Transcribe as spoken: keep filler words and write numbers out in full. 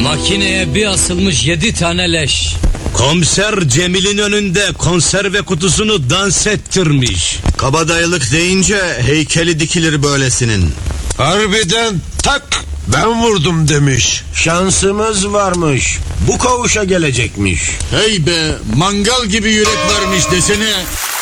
Makineye bir asılmış yedi tane leş. Komiser Cemil'in önünde konserve kutusunu dans ettirmiş. Kabadayılık deyince heykeli dikilir böylesinin. Harbiden tak ben vurdum demiş. Şansımız varmış. Bu koğuşa gelecekmiş. Hey be, mangal gibi yürek varmış desene.